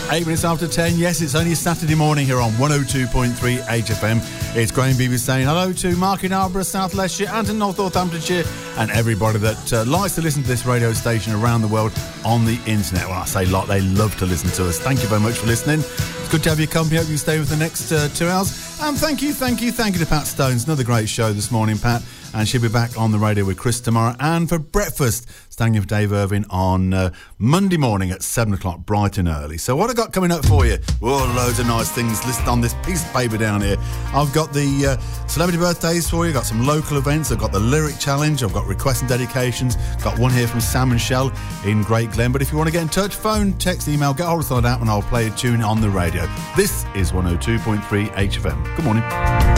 8 minutes after 10. Yes, it's only a Saturday morning here on 102.3 HFM. It's Graham Beaver saying hello to Mark in Arborough, South Leicestershire and to North Northamptonshire and everybody that likes to listen to this radio station around the world on the internet. Well, I say lot, they love to listen to us. Thank you very much for listening. It's good to have your company. Hope you stay with the next 2 hours. And thank you to Pat Stones. Another great show this morning, Pat. And she'll be back on the radio with Chris tomorrow. And for breakfast, staying with Dave Irving on Monday morning at 7 o'clock, bright and early. So what I got coming up for you? Oh, loads of nice things listed on this piece of paper down here. I've got the celebrity birthdays for you. Got some local events. I've got the lyric challenge. I've got requests and dedications. Got one here from Sam and Shell in Great Glen. But if you want to get in touch, phone, text, email, get hold of that and I'll play a tune on the radio. This is 102.3 HFM. Good morning.